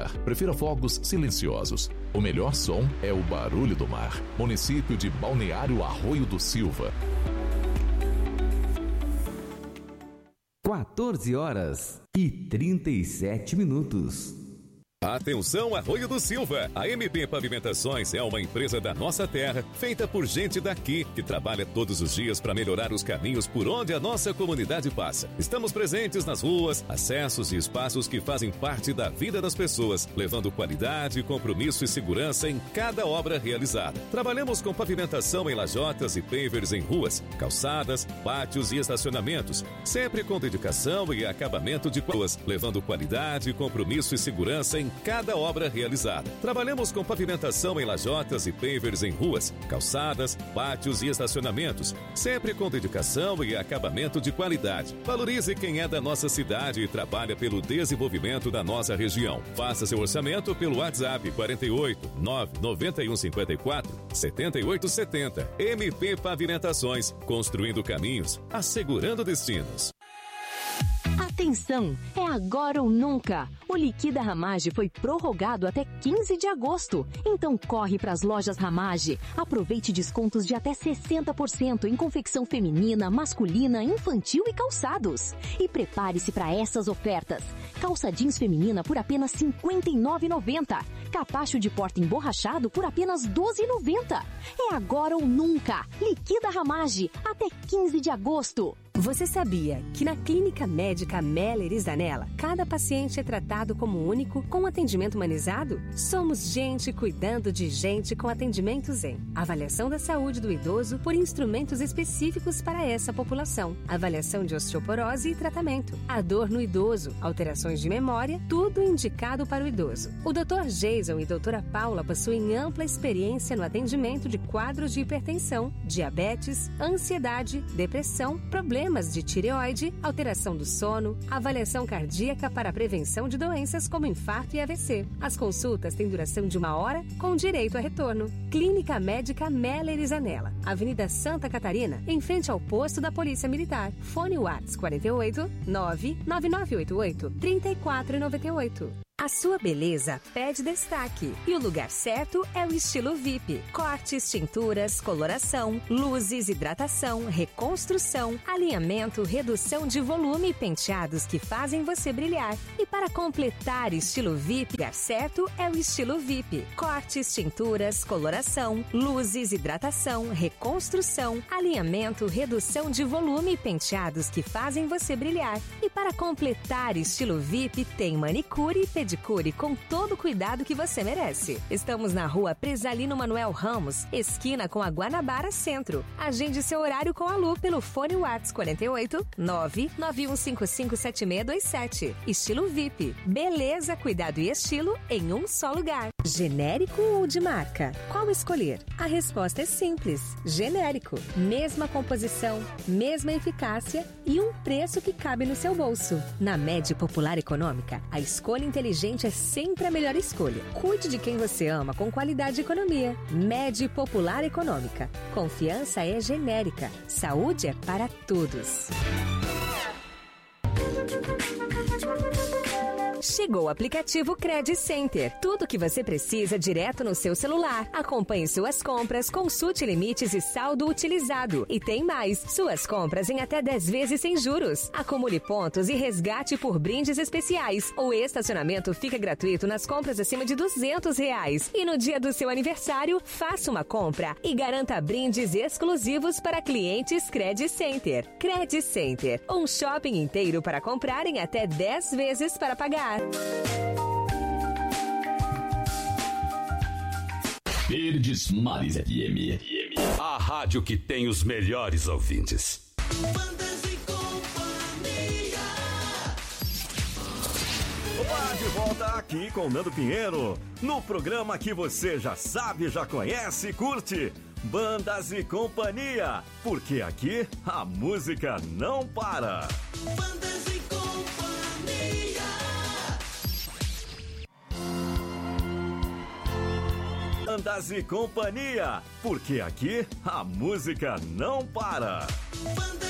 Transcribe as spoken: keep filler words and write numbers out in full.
familiar. Prefira fogos silenciosos. O melhor som é o barulho do mar. Município de Balneário Arroio do Silva. quatorze horas e trinta e sete minutos. Atenção, Arroio do Silva! A M P Pavimentações é uma empresa da nossa terra, feita por gente daqui, que trabalha todos os dias para melhorar os caminhos por onde a nossa comunidade passa. Estamos presentes nas ruas, acessos e espaços que fazem parte da vida das pessoas, levando qualidade, compromisso e segurança em cada obra realizada. Trabalhamos com pavimentação em lajotas e pavers em ruas, calçadas, pátios e estacionamentos, sempre com dedicação e acabamento de ruas, levando qualidade, compromisso e segurança em cada obra realizada. Trabalhamos com pavimentação em lajotas e pavers em ruas, calçadas, pátios e estacionamentos, sempre com dedicação e acabamento de qualidade. Valorize quem é da nossa cidade e trabalha pelo desenvolvimento da nossa região. Faça seu orçamento pelo WhatsApp quarenta e oito, nove nove um cinco quatro, sete oito sete zero. M P Pavimentações, construindo caminhos, assegurando destinos. Atenção, é agora ou nunca. O Liquida Ramage foi prorrogado até quinze de agosto. Então corre para as lojas Ramage. Aproveite descontos de até sessenta por cento em confecção feminina, masculina, infantil e calçados. E prepare-se para essas ofertas. Calça jeans feminina por apenas cinquenta e nove reais e noventa centavos. Capacho de porta emborrachado por apenas doze reais e noventa centavos. É agora ou nunca. Liquida Ramage até quinze de agosto. Você sabia que na Clínica Médica Meller e Zanella, cada paciente é tratado como único, com atendimento humanizado? Somos gente cuidando de gente com atendimento Zen. Avaliação da saúde do idoso por instrumentos específicos para essa população. Avaliação de osteoporose e tratamento. A dor no idoso, alterações de memória, tudo indicado para o idoso. O doutor Jason e doutora Paula possuem ampla experiência no atendimento de quadros de hipertensão, diabetes, ansiedade, depressão, problemas de tireoide, alteração do sono, avaliação cardíaca para a prevenção de doenças como infarto e A V C. As consultas têm duração de uma hora com direito a retorno. Clínica Médica Meller e Zanella, Avenida Santa Catarina, em frente ao posto da Polícia Militar. Fone WhatsApp quarenta e oito, nove nove nove oito oito, trinta e quatro noventa e oito. A sua beleza pede destaque e o lugar certo é o Estilo V I P. Cortes, tinturas, coloração, luzes, hidratação, reconstrução, alinhamento, redução de volume e penteados que fazem você brilhar. E para completar Estilo V I P, o lugar certo é o Estilo V I P. Cortes, tinturas, coloração, luzes, hidratação, reconstrução, alinhamento, redução de volume e penteados que fazem você brilhar. E para completar Estilo V I P, tem manicure e pedicure. Pedicure com todo o cuidado que você merece. Estamos na rua Presalino Manuel Ramos, esquina com a Guanabara Centro. Agende seu horário com a Lu pelo fone WhatsApp quarenta e oito, nove nove um cinco cinco sete seis dois sete. Estilo V I P. Beleza, cuidado e estilo em um só lugar. Genérico ou de marca? Qual escolher? A resposta é simples. Genérico. Mesma composição, mesma eficácia e um preço que cabe no seu bolso. Na Med Popular Econômica, a escolha inteligente é sempre a melhor escolha. Cuide de quem você ama com qualidade e economia. Med Popular Econômica. Confiança é genérica. Saúde é para todos. Chegou o aplicativo Credit Center. Tudo o que você precisa direto no seu celular. Acompanhe suas compras, consulte limites e saldo utilizado. E tem mais, suas compras em até dez vezes sem juros. Acumule pontos e resgate por brindes especiais. O estacionamento fica gratuito nas compras acima de duzentos reais. E no dia do seu aniversário, faça uma compra e garanta brindes exclusivos para clientes Credit Center. Credit Center, um shopping inteiro para comprar em até dez vezes para pagar. Verdes Mares F M. A rádio que tem os melhores ouvintes. Bandas e Companhia. Olá, de volta aqui com o Nando Pinheiro, no programa que você já sabe, já conhece e curte. Bandas e Companhia, porque aqui a música não para. Bandas e Companhia. Bandas e Companhia, porque aqui a música não para.